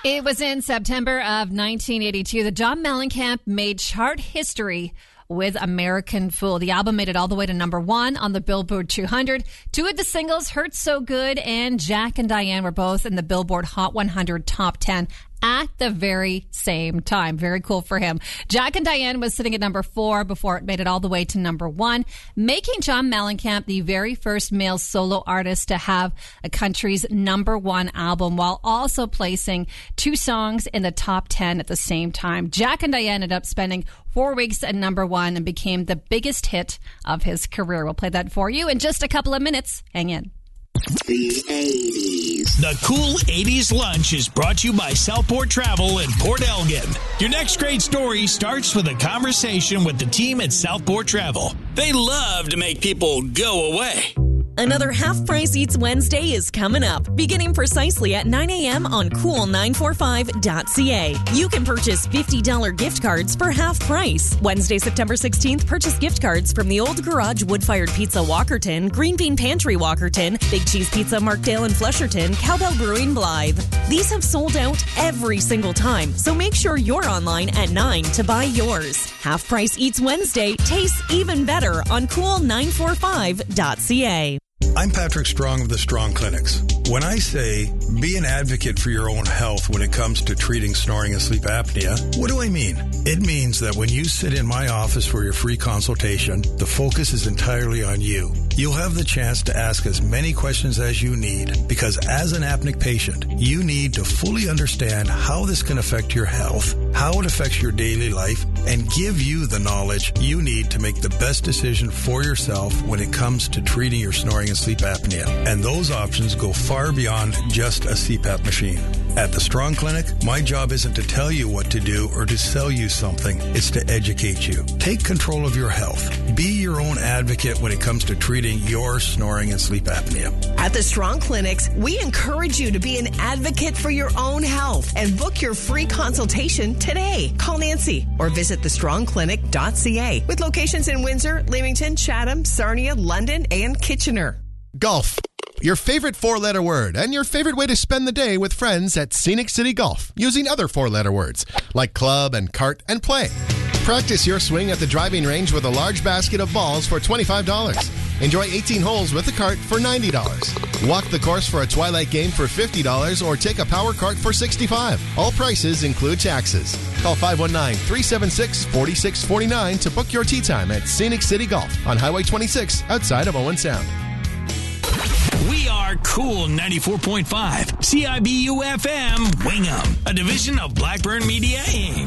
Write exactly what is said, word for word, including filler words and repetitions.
It was in September of nineteen eighty-two that John Mellencamp made chart history with American Fool. The album made it all the way to number one on the Billboard two hundred. Two of the singles, Hurt So Good and Jack and Diane, were both in the Billboard Hot one hundred Top ten at the very same time. Very cool for him. Jack and Diane was sitting at number four before it made it all the way to number one, making John Mellencamp the very first male solo artist to have a country's number one album, while also placing two songs in the top ten at the same time. Jack and Diane ended up spending four weeks at number one and became the biggest hit of his career. We'll play that for you in just a couple of minutes. Hang in. The eighties. The Cool eighties Lunch is brought to you by Southport Travel in Port Elgin. Your next great story starts with a conversation with the team at Southport Travel. They love to make people go away. Another Half Price Eats Wednesday is coming up, beginning precisely at nine a.m. on cool nine forty-five dot c a. You can purchase fifty dollars gift cards for half price. Wednesday, September sixteenth, purchase gift cards from the Old Garage Wood-Fired Pizza Walkerton, Green Bean Pantry Walkerton, Big Cheese Pizza Markdale and Flesherton, Cowbell Brewing Blythe. These have sold out every single time, so make sure you're online at nine to buy yours. Half Price Eats Wednesday tastes even better on cool nine forty-five dot c a. I'm Patrick Strong of the Strong Clinics. When I say be an advocate for your own health when it comes to treating snoring and sleep apnea, what do I mean? It means that when you sit in my office for your free consultation, the focus is entirely on you. You'll have the chance to ask as many questions as you need, because as an apneic patient, you need to fully understand how this can affect your health, how it affects your daily life, and give you the knowledge you need to make the best decision for yourself when it comes to treating your snoring and sleep apnea. And those options go far beyond just a C PAP machine. At the Strong Clinic, my job isn't to tell you what to do or to sell you something. It's to educate you. Take control of your health. Be your own advocate when it comes to treating your snoring and sleep apnea. At the Strong Clinics, we encourage you to be an advocate for your own health and book your free consultation today. Call Nancy or visit the strong clinic dot c a with locations in Windsor, Leamington, Chatham, Sarnia, London, and Kitchener. Golf. Your favorite four-letter word and your favorite way to spend the day with friends at Scenic City Golf using other four-letter words like club and cart and play. Practice your swing at the driving range with a large basket of balls for twenty-five dollars. Enjoy eighteen holes with a cart for ninety dollars. Walk the course for a twilight game for fifty dollars or take a power cart for sixty-five dollars. All prices include taxes. Call five one nine, three seven six, four six four nine to book your tee time at Scenic City Golf on Highway twenty-six outside of Owen Sound. We are Cool ninety-four point five, C I B U F M, Wingham, a division of Blackburn Media, Incorporated.